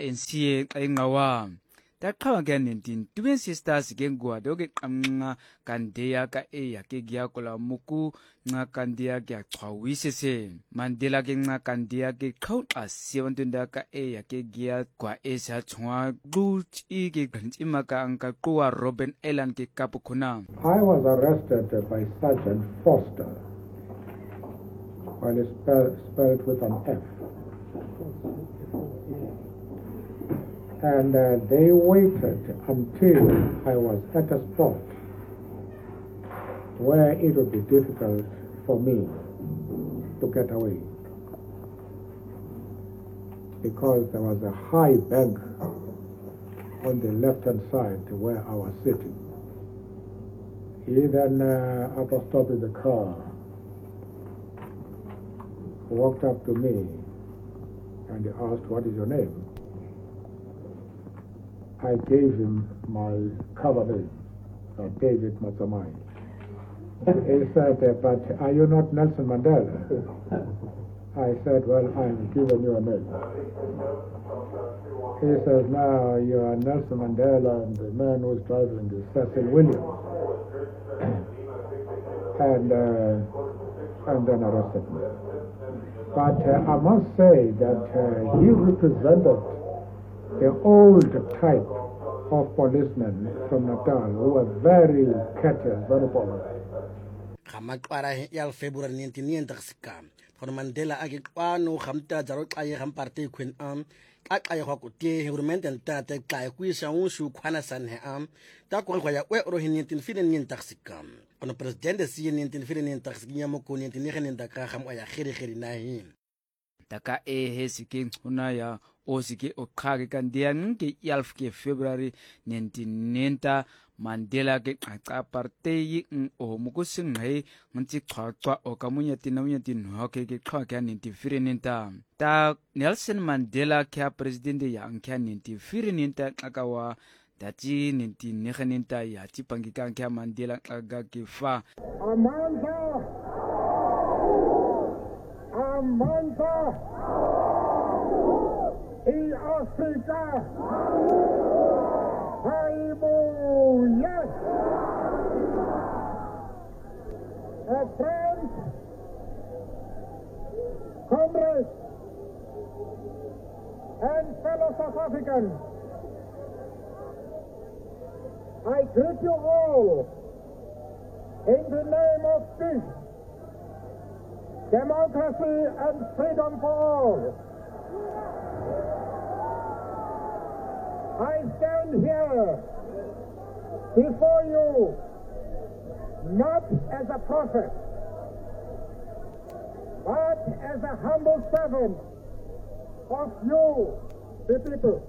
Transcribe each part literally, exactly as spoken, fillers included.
N C xa ingawa taqhawa ke nineteen twin sisters ke ngwado ke qamnqa kandeya ka eya ke gya kola muku nqa kandeya ke chhawisese Mandela ke nqa kandeya ke qhawqa seventunda ka eya ke gya kwa esa chwa quchi ke ghanchima ka anka kwa Robben Island ke kapukhuna. I was arrested by Sergeant Foster while it's spelled, spelled with an F. And uh, they waited until I was at a spot where it would be difficult for me to get away, because there was a high bank on the left-hand side where I was sitting. He then, uh, after stopping the car, walked up to me and he asked, "What is your name?" I gave him my cover name, uh, David Matsamai. He said, "But are you not Nelson Mandela?" I said, "Well, I'm giving you a name." He says, "Now you are Nelson Mandela and the man who's driving is Cecil Williams." and, uh, and then arrested me. But uh, I must say that uh, he represented the old type of policemen from Natal who were very courteous, very polite. Khamaqara ya February nineteen ninety-six for Mandela ake kwano khamta jaro xaye kham party queen am ka xaye go kote government and tate xaye kuisa unshu khwana san he am ta ko go ya we ro nineteen ninety-six ono president si nineteen ninety-six ya mo ko nineteen ninety-six kham ya khiri khiri nahi taka e hesike una ya osike okhage kandiya nke twelve ke February nineteen ninety Mandela ke qaqa partei ng o mukusinghe ngti qhaqwa o kamunya tinamunya tinho ke ke qhaka nineteen ninety ta Nelson Mandela ke president ya nke nineteen ninety qakawa dati nineteen ninety ya tipangika ke Mandela qaga ke fa Amandla Amandla in Africa. Hallelujah. A friend, comrades, and fellow South Africans, I greet you all in the name of peace, democracy, and freedom for all. I stand here before you not as a prophet, but as a humble servant of you, the people.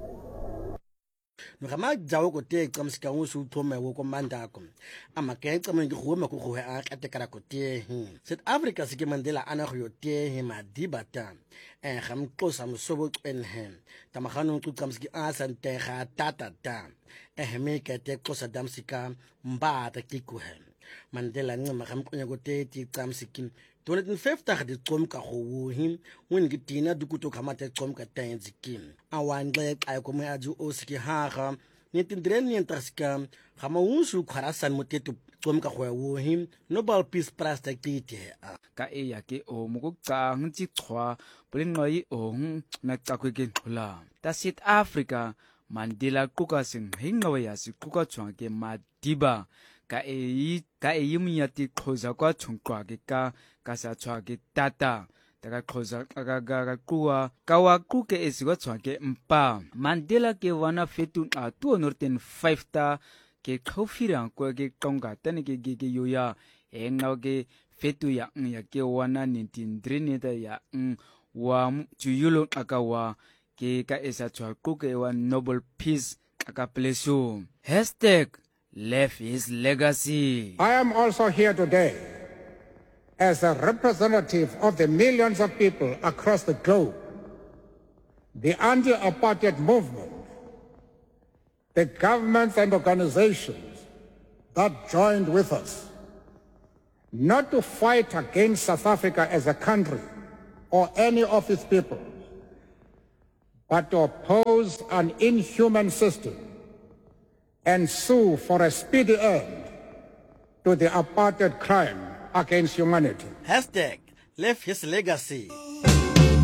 Ngama jawo ko te qamsika usu thome wo ko mandako ama ke qameng go go go a katekara ko te South Africa se ke Mandela ana go yo te he madibata eh gam qosa mosobo qenhe tamagano go qamsiki a sante ga tatata eh me ke te qosa damsika mba ta kikuhe Mandela ncema gam qonya ko te ti qamsiki twenty fifty di qom ka go wo him when ke tina dukuto khamate qom ka tenziki awangle xa ko me aju osiki haga nineteen ninety-six gama unsu kharasan motetu qom ka go wo him Nobel Peace Prize ta kite ka e ya ke o mukuqa ngti qhwa bulengqai o na qakwe ke qhula ta South Africa Mandela quka sing hingawe ya siquka chwa ke madiba ka e ka e yimunya ti qhoza kwa chungqwa ke ka ka sa chwa ke tata taka qhoza ka ka kuwa ka wa kuke esikwa chwa ke mpa Mandela ke wana fetu a two hundred five ta ke khofira ko ke qonga tane ke ke yoya engao ke fetu ya ya ke wana nineteen ninety ya wa tuyulo akawa ke ka esa chwa kuke wa Nobel Peace aka plesu hashtag left his legacy. I am also here today as a representative of the millions of people across the globe, the anti-apartheid movement, the governments and organizations that joined with us, not to fight against South Africa as a country or any of its people, but to oppose oppose an inhuman system and sue for a speedy end to the apartheid crime against humanity. Hashtag left his legacy.